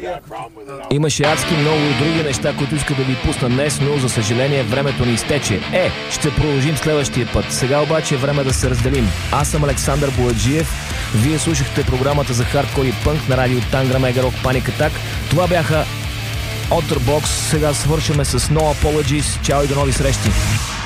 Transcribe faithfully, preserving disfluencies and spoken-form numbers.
Имаше адски много други неща, които иска да ви пусна днес, но за съжаление времето ни изтече. Е, ще продължим следващия път. Сега обаче е време да се разделим. Аз съм Александър Бояджиев. Вие слушахте програмата за хардкор и пънк на радио Тангра, Мега Рок, Паник Атак. Това бяха Otterbox. Сега свършваме с No Apologies. Чао и до нови срещи!